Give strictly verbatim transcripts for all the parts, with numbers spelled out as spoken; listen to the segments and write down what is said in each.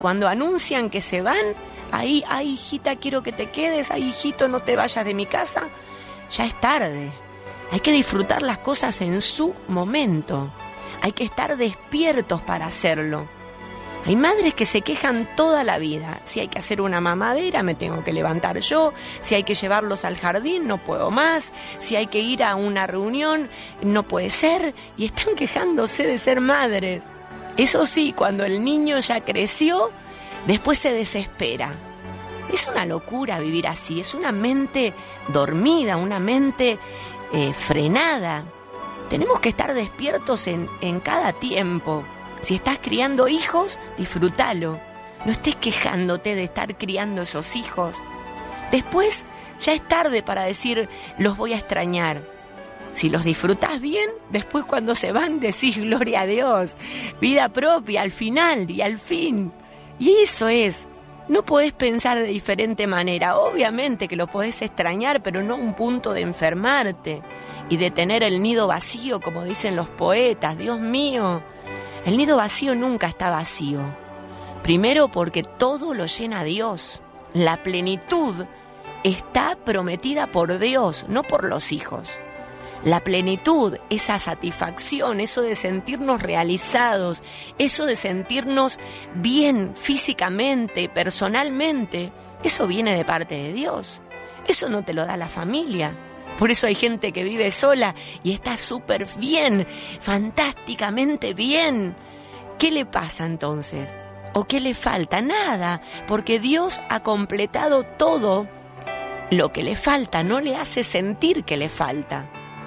Cuando anuncian que se van, ahí, ay hijita, quiero que te quedes, ay hijito, no te vayas de mi casa, ya es tarde. Hay que disfrutar las cosas en su momento. Hay que estar despiertos para hacerlo. Hay madres que se quejan toda la vida. Si hay que hacer una mamadera, me tengo que levantar yo. Si hay que llevarlos al jardín, no puedo más. Si hay que ir a una reunión, no puede ser. Y están quejándose de ser madres. Eso sí, cuando el niño ya creció, después se desespera. Es una locura vivir así. Es una mente dormida, una mente eh, frenada. Tenemos que estar despiertos en, en cada tiempo. Si estás criando hijos, disfrútalo. No estés quejándote de estar criando esos hijos. Después ya es tarde para decir, los voy a extrañar. Si los disfrutás bien, después cuando se van decís gloria a Dios. Vida propia, al final y al fin. Y eso es. No podés pensar de diferente manera. Obviamente que lo podés extrañar, pero no a un punto de enfermarte y de tener el nido vacío, como dicen los poetas. Dios mío. El nido vacío nunca está vacío. Primero porque todo lo llena Dios. La plenitud está prometida por Dios, no por los hijos. La plenitud, esa satisfacción, eso de sentirnos realizados, eso de sentirnos bien físicamente, personalmente, eso viene de parte de Dios. Eso no te lo da la familia. Por eso hay gente que vive sola y está súper bien, fantásticamente bien. ¿Qué le pasa entonces? ¿O qué le falta? Nada, porque Dios ha completado todo. Lo que le falta no le hace sentir que le falta.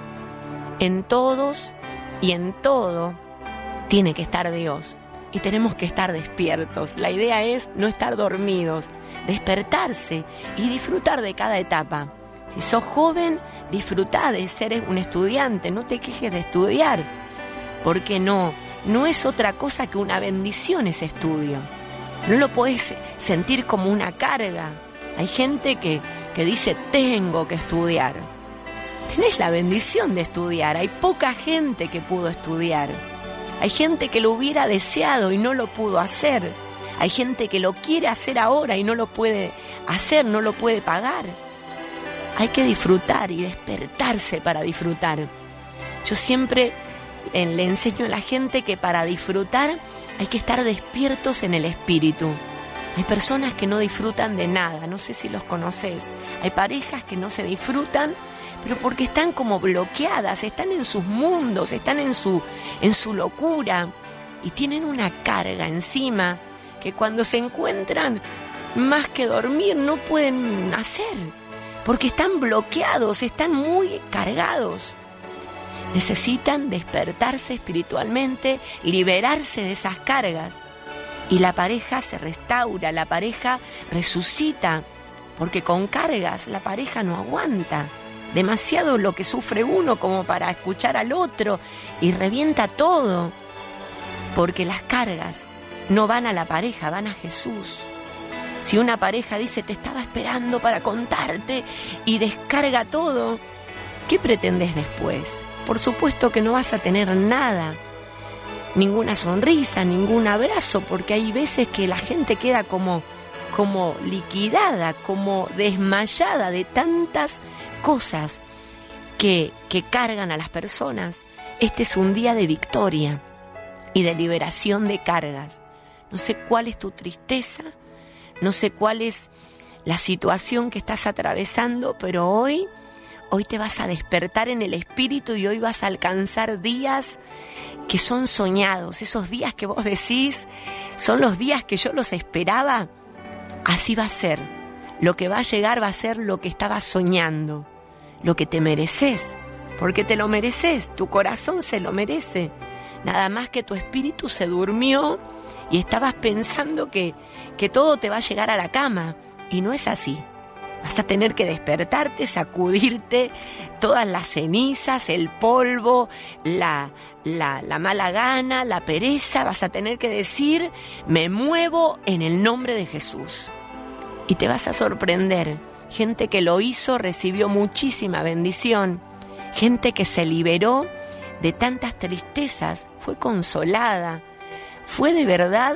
En todos y en todo tiene que estar Dios. Y tenemos que estar despiertos. La idea es no estar dormidos, despertarse y disfrutar de cada etapa. Si sos joven, disfrutá de ser un estudiante, no te quejes de estudiar, porque no, no es otra cosa que una bendición ese estudio. No lo podés sentir como una carga. Hay gente que, que dice, tengo que estudiar. Tenés la bendición de estudiar, hay poca gente que pudo estudiar. Hay gente que lo hubiera deseado y no lo pudo hacer. Hay gente que lo quiere hacer ahora y no lo puede hacer, no lo puede pagar. Hay que disfrutar y despertarse para disfrutar. Yo siempre eh, le enseño a la gente que para disfrutar hay que estar despiertos en el espíritu. Hay personas que no disfrutan de nada, no sé si los conoces. Hay parejas que no se disfrutan, pero porque están como bloqueadas, están en sus mundos, están en su, en su locura y tienen una carga encima que cuando se encuentran más que dormir no pueden hacer. Porque están bloqueados, están muy cargados. Necesitan despertarse espiritualmente, liberarse de esas cargas. Y la pareja se restaura, la pareja resucita. Porque con cargas la pareja no aguanta. Demasiado lo que sufre uno como para escuchar al otro. Y revienta todo. Porque las cargas no van a la pareja, van a Jesús. Si una pareja dice, te estaba esperando para contarte y descarga todo, ¿qué pretendes después? Por supuesto que no vas a tener nada, ninguna sonrisa, ningún abrazo, porque hay veces que la gente queda como, como liquidada, como desmayada de tantas cosas que, que cargan a las personas. Este es un día de victoria y de liberación de cargas. No sé cuál es tu tristeza. No sé cuál es la situación que estás atravesando, pero hoy, hoy te vas a despertar en el espíritu y hoy vas a alcanzar días que son soñados. Esos días que vos decís, son los días que yo los esperaba. Así va a ser. Lo que va a llegar va a ser lo que estabas soñando, lo que te mereces, porque te lo mereces, tu corazón se lo merece. Nada más que tu espíritu se durmió y estabas pensando que, que todo te va a llegar a la cama. Y no es así. Vas a tener que despertarte, sacudirte todas las cenizas, el polvo, la, la, la mala gana, la pereza. Vas a tener que decir, me muevo en el nombre de Jesús. Y te vas a sorprender. Gente que lo hizo recibió muchísima bendición. Gente que se liberó de tantas tristezas, fue consolada. Fue de verdad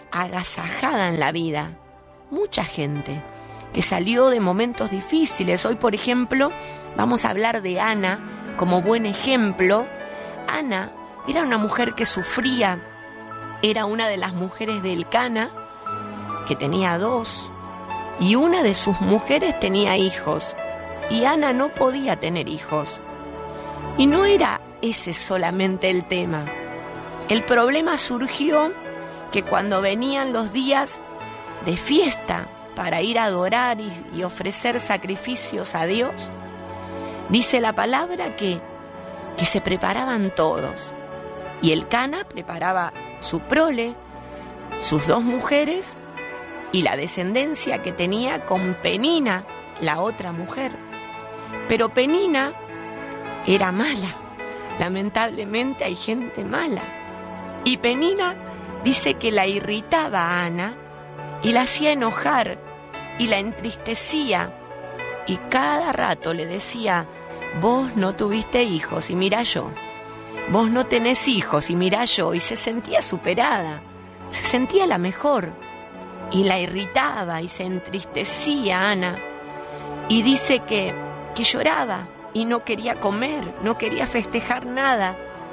agasajada en la vida. Mucha gente que salió de momentos difíciles. Hoy, por ejemplo, vamos a hablar de Ana como buen ejemplo. Ana era una mujer que sufría, era una de las mujeres de Elcana, que tenía dos, y una de sus mujeres tenía hijos, y Ana no podía tener hijos. Y no era ese solamente el tema. El problema surgió que cuando venían los días de fiesta para ir a adorar y, y ofrecer sacrificios a Dios, dice la palabra que, que se preparaban todos. Y Elcana preparaba su prole, sus dos mujeres y la descendencia que tenía con Penina, la otra mujer. Pero Penina era mala. Lamentablemente hay gente mala. Y Penina dice que la irritaba a Ana y la hacía enojar y la entristecía. Y cada rato le decía: vos no tuviste hijos y mirá yo. Vos no tenés hijos y mirá yo. Y se sentía superada, se sentía la mejor. Y la irritaba y se entristecía a Ana. Y dice que, que lloraba y no quería comer, no quería festejar nada.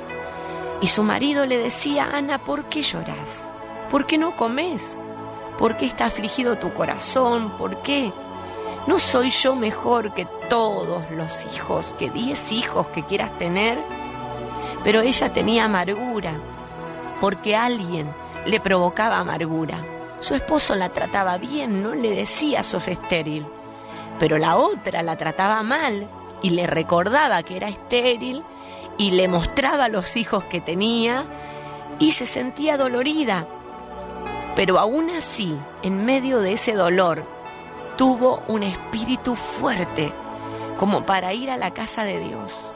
Y su marido le decía: Ana, ¿por qué llorás? ¿Por qué no comés? ¿Por qué está afligido tu corazón? ¿Por qué? ¿No soy yo mejor que todos los hijos, que diez hijos que quieras tener? Pero ella tenía amargura, porque alguien le provocaba amargura. Su esposo la trataba bien, no le decía sos estéril, pero la otra la trataba mal y le recordaba que era estéril y le mostraba los hijos que tenía y se sentía dolorida. Pero aún así, en medio de ese dolor, tuvo un espíritu fuerte como para ir a la casa de Dios.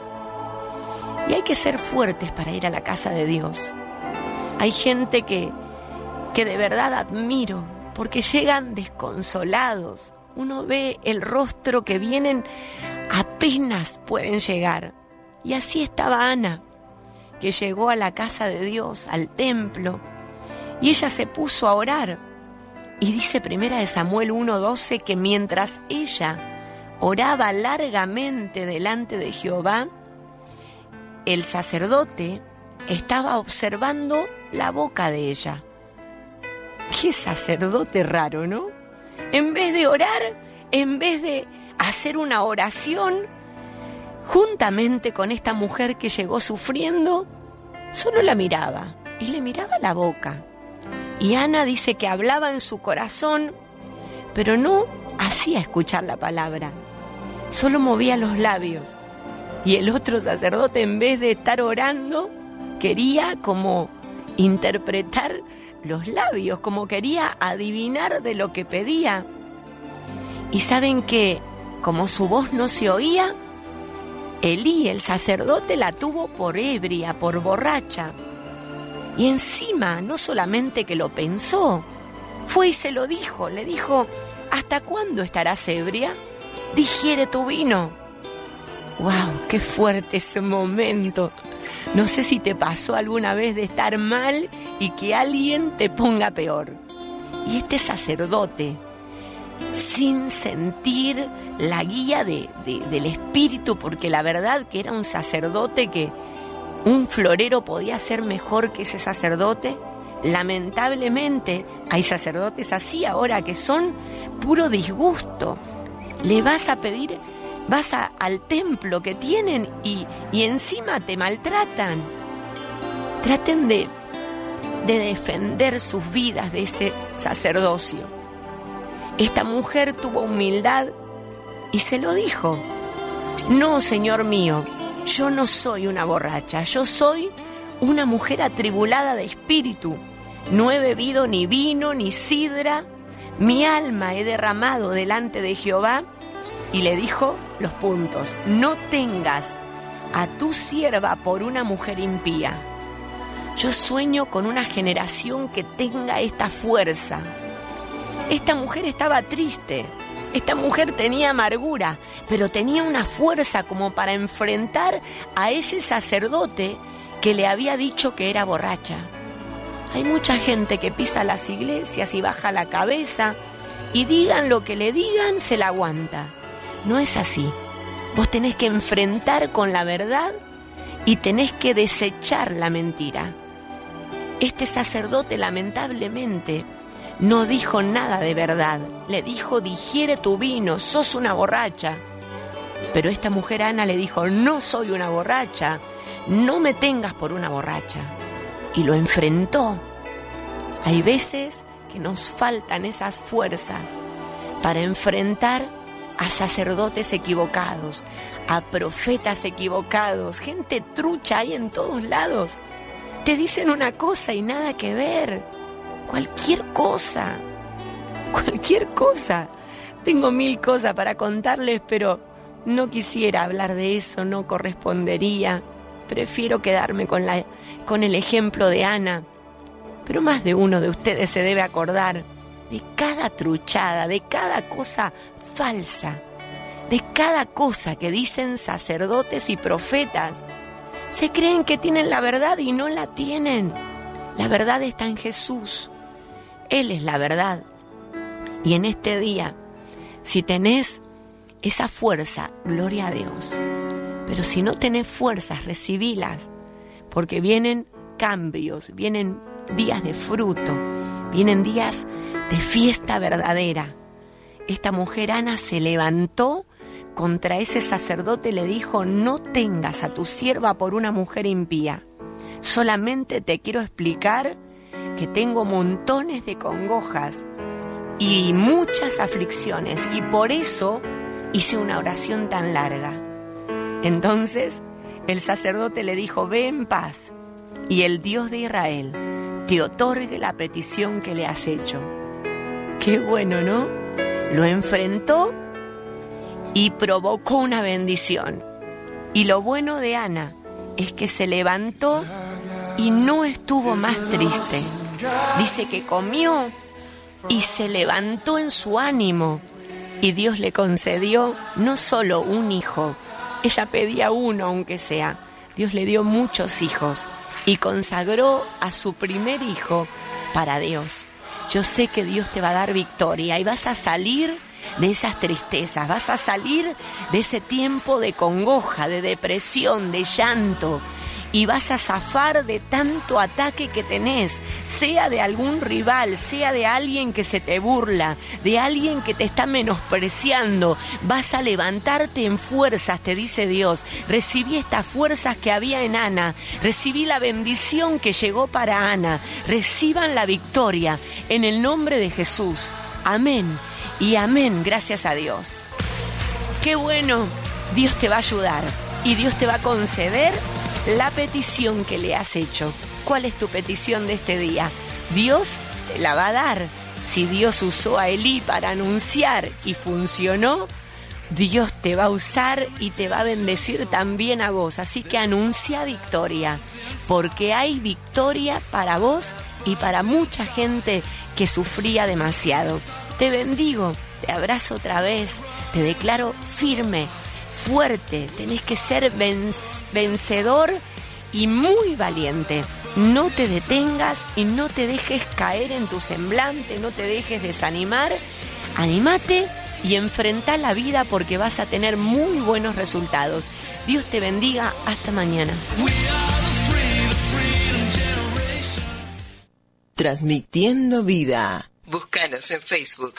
Y hay que ser fuertes para ir a la casa de Dios. Hay gente que, que de verdad admiro, porque llegan desconsolados. Uno ve el rostro que vienen, apenas pueden llegar. Y así estaba Ana, que llegó a la casa de Dios, al templo, y ella se puso a orar. Y dice primera de Samuel uno doce que mientras ella oraba largamente delante de Jehová, el sacerdote estaba observando la boca de ella. Qué sacerdote raro, ¿no? En vez de orar, en vez de hacer una oración, juntamente con esta mujer que llegó sufriendo, solo la miraba y le miraba la boca. Y Ana dice que hablaba en su corazón, pero no hacía escuchar la palabra, solo movía los labios. Y el otro sacerdote, en vez de estar orando, quería como interpretar los labios, como quería adivinar de lo que pedía. Y saben que, como su voz no se oía, Elí, el sacerdote, la tuvo por ebria, por borracha. Y encima, no solamente que lo pensó, fue y se lo dijo, le dijo: ¿hasta cuándo estarás ebria? Digiere tu vino. ¡Wow! ¡Qué fuerte ese momento! No sé si te pasó alguna vez de estar mal y que alguien te ponga peor. Y este sacerdote, sin sentir la guía de, de, del espíritu, porque la verdad que era un sacerdote que un florero podía ser mejor que ese sacerdote. Lamentablemente hay sacerdotes así ahora que son puro disgusto. Le vas a pedir, vas a, al templo que tienen y, y encima te maltratan. Traten de, de defender sus vidas de ese sacerdocio. Esta mujer tuvo humildad y se lo dijo: no, Señor mío, yo no soy una borracha, yo soy una mujer atribulada de espíritu. No he bebido ni vino ni sidra, mi alma he derramado delante de Jehová. Y le dijo los puntos: no tengas a tu sierva por una mujer impía. Yo sueño con una generación que tenga esta fuerza. Esta mujer estaba triste, esta mujer tenía amargura, pero tenía una fuerza como para enfrentar a ese sacerdote que le había dicho que era borracha. Hay mucha gente que pisa las iglesias y baja la cabeza y digan lo que le digan, se la aguanta. No es así. Vos tenés que enfrentar con la verdad y tenés que desechar la mentira. Este sacerdote lamentablemente no dijo nada de verdad. Le dijo, digiere tu vino, sos una borracha. Pero esta mujer Ana le dijo, no soy una borracha, no me tengas por una borracha. Y lo enfrentó. Hay veces que nos faltan esas fuerzas para enfrentar a sacerdotes equivocados, a profetas equivocados, gente trucha hay en todos lados. Te dicen una cosa y nada que ver. Cualquier cosa, cualquier cosa. Tengo mil cosas para contarles, pero no quisiera hablar de eso, no correspondería. Prefiero quedarme con, la, con el ejemplo de Ana. Pero más de uno de ustedes se debe acordar de cada truchada, de cada cosa falsa, de cada cosa que dicen sacerdotes y profetas. Se creen que tienen la verdad y no la tienen. La verdad está en Jesús. Él es la verdad. Y en este día, si tenés esa fuerza, gloria a Dios. Pero si no tenés fuerzas, recibílas, porque vienen cambios, vienen días de fruto, vienen días de fiesta verdadera. Esta mujer Ana se levantó contra ese sacerdote y le dijo, no tengas a tu sierva por una mujer impía. Solamente te quiero explicar que tengo montones de congojas y muchas aflicciones y por eso hice una oración tan larga. Entonces el sacerdote le dijo, ve en paz y el Dios de Israel te otorgue la petición que le has hecho. Qué bueno, ¿no? Lo enfrentó y provocó una bendición. Y lo bueno de Ana es que se levantó y no estuvo más triste. Dice que comió y se levantó en su ánimo. Y Dios le concedió no solo un hijo, ella pedía uno aunque sea. Dios le dio muchos hijos y consagró a su primer hijo para Dios. Yo sé que Dios te va a dar victoria y vas a salir de esas tristezas, vas a salir de ese tiempo de congoja, de depresión, de llanto, y vas a zafar de tanto ataque que tenés, sea de algún rival, sea de alguien que se te burla, de alguien que te está menospreciando. Vas a levantarte en fuerzas, te dice Dios. Recibí estas fuerzas que había en Ana, recibí la bendición que llegó para Ana. Reciban la victoria en el nombre de Jesús. Amén y amén, gracias a Dios. Qué bueno, Dios te va a ayudar y Dios te va a conceder la petición que le has hecho. ¿Cuál es tu petición de este día? Dios te la va a dar. Si Dios usó a Elí para anunciar y funcionó, Dios te va a usar y te va a bendecir también a vos. Así que anuncia victoria, porque hay victoria para vos y para mucha gente que sufría demasiado. Te bendigo, te abrazo otra vez, te declaro firme, fuerte, tenés que ser vencedor y muy valiente. No te detengas y no te dejes caer en tu semblante, no te dejes desanimar. Anímate y enfrentá la vida porque vas a tener muy buenos resultados. Dios te bendiga, hasta mañana. Transmitiendo vida. Búscanos en Facebook.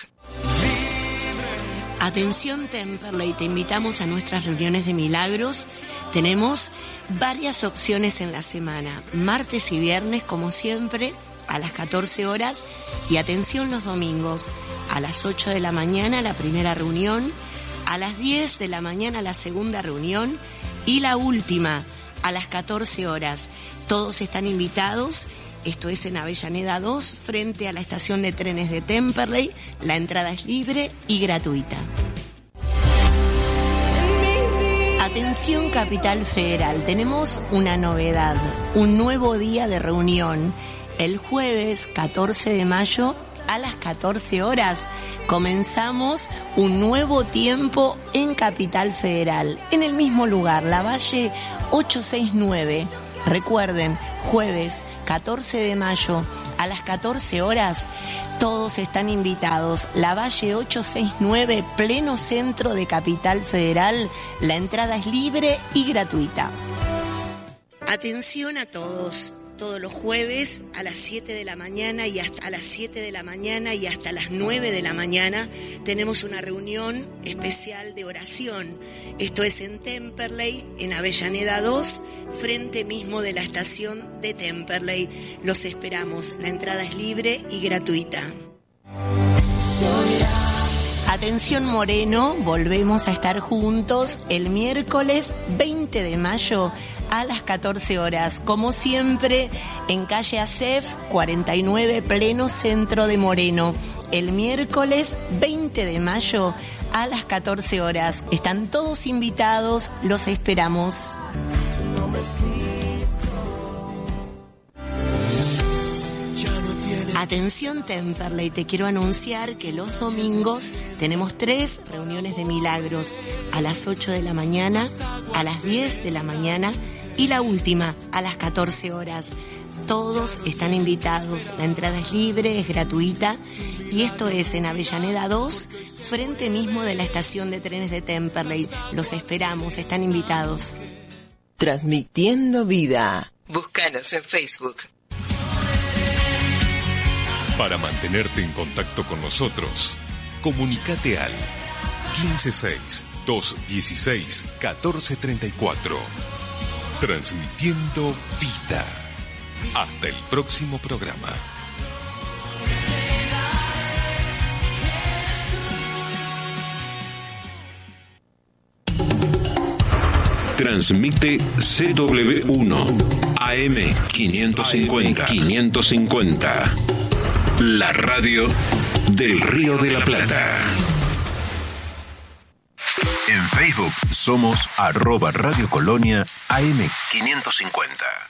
Atención Temperley, te invitamos a nuestras reuniones de milagros. Tenemos varias opciones en la semana, martes y viernes como siempre a las catorce horas y atención los domingos a las ocho de la mañana la primera reunión, a las diez de la mañana la segunda reunión y la última a las catorce horas. Todos están invitados. Esto es en Avellaneda dos, frente a la estación de trenes de Temperley. La entrada es libre y gratuita. Atención Capital Federal, tenemos una novedad, un nuevo día de reunión. El jueves catorce de mayo a las catorce horas comenzamos un nuevo tiempo en Capital Federal, en el mismo lugar, La Valle ochocientos sesenta y nueve. Recuerden, jueves catorce de mayo, a las catorce horas, todos están invitados. La Valle ochocientos sesenta y nueve, pleno centro de Capital Federal. La entrada es libre y gratuita. Atención a todos. Todos los jueves a las siete de la mañana y hasta a las siete de la mañana y hasta las nueve de la mañana tenemos una reunión especial de oración. Esto es en Temperley, en Avellaneda dos, frente mismo de la estación de Temperley. Los esperamos. La entrada es libre y gratuita. Atención Moreno, volvemos a estar juntos el miércoles veinte de mayo a las catorce horas, como siempre, en calle Acef cuarenta y nueve, pleno centro de Moreno. El miércoles veinte de mayo a las catorce horas. Están todos invitados, los esperamos. Atención Temperley, te quiero anunciar que los domingos tenemos tres reuniones de milagros, a las ocho de la mañana, a las diez de la mañana y la última a las catorce horas. Todos están invitados, la entrada es libre, es gratuita y esto es en Avellaneda dos, frente mismo de la estación de trenes de Temperley. Los esperamos, están invitados. Transmitiendo vida. Búscanos en Facebook. Para mantenerte en contacto con nosotros, comunícate al quince seis, doscientos dieciséis, catorce treinta y cuatro. Transmitiendo vida. Hasta el próximo programa. Transmite C W uno, A M quinientos cincuenta. quinientos cincuenta. La radio del Río de la Plata. En Facebook somos arroba Radio Colonia A M quinientos cincuenta.